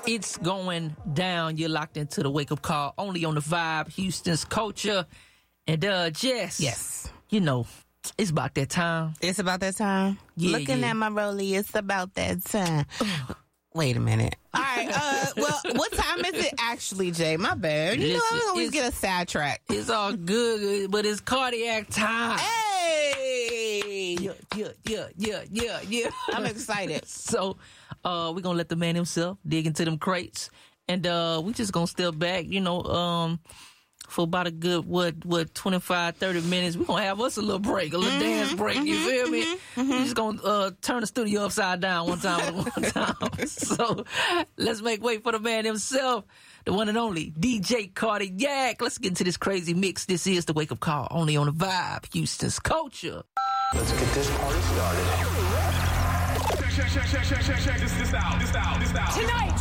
It's going down. You're locked into the wake-up call only on the Vibe, Houston's culture. And Jess. Yes. You know, it's about that time. It's about that time? Yeah, Looking at my rollie, it's about that time. Wait a minute. All right. Well, what time is it actually, Jay? My bad. You know, I always get a sidetrack. It's all good, but it's cardiac time. Hey! Yeah. I'm excited. So, we're going to let the man himself dig into them crates. And we just going to step back, you know, for about a good, 25, 30 minutes. We're going to have us a little break, a little dance break. You feel me? We're just going to turn the studio upside down one time. So, let's make way for the man himself, the one and only DJ Cardiac. Let's get into this crazy mix. This is the Wake Up Call, only on the Vibe, Houston's culture. Let's get this party started. Check this out. Tonight,